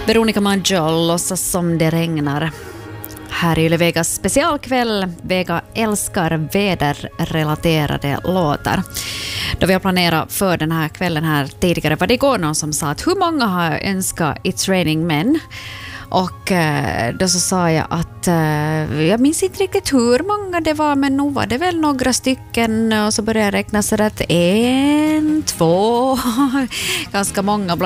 Veronica Maggio, låtsas som det regnar. Här i Yle Vegas specialkväll. Vega älskar väderrelaterade låtar. Då vi har planerat för den här kvällen här tidigare var det igår någon som sa att hur många har önskat It's Raining Men? Och då så sa jag att jag minns inte riktigt hur många det var, men nog var det väl några stycken. Och så började jag räkna så att 1, 2, ganska många.